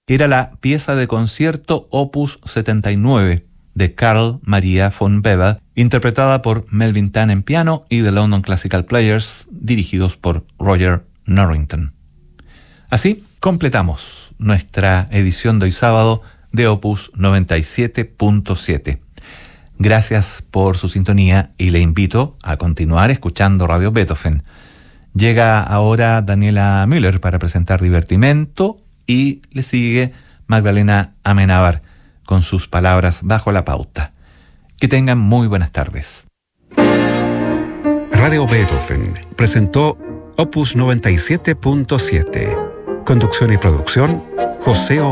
era la pieza de concierto Opus 79 de Carl Maria von Weber, interpretada por Melvin Tan en piano y The London Classical Players, dirigidos por Roger Norrington. Así completamos nuestra edición de hoy sábado de Opus 97.7. Gracias por su sintonía y le invito a continuar escuchando Radio Beethoven. Llega ahora Daniela Müller para presentar Divertimento y le sigue Magdalena Amenábar con sus palabras bajo la pauta. Que tengan muy buenas tardes. Radio Beethoven presentó Opus 97.7. Conducción y producción, José